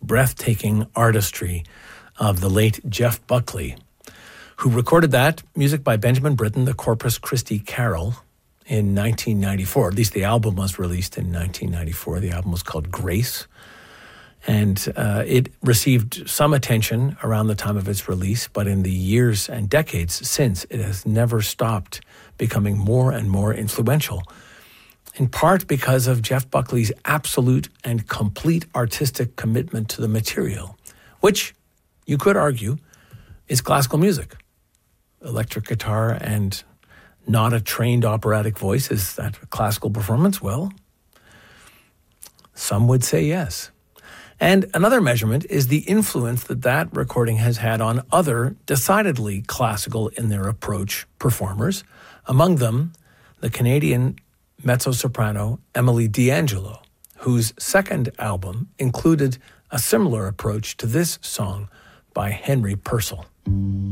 breathtaking artistry of the late Jeff Buckley, who recorded that, music by Benjamin Britten, the Corpus Christi Carol, in 1994. At least the album was released in 1994. The album was called Grace. And it received some attention around the time of its release, but in the years and decades since, it has never stopped becoming more and more influential, in part because of Jeff Buckley's absolute and complete artistic commitment to the material, which, you could argue, is classical music. Electric guitar and not a trained operatic voice, is that a classical performance? Well, some would say yes. And another measurement is the influence that that recording has had on other decidedly classical in their approach performers, among them the Canadian mezzo-soprano Emily D'Angelo, whose second album included a similar approach to this song by Henry Purcell.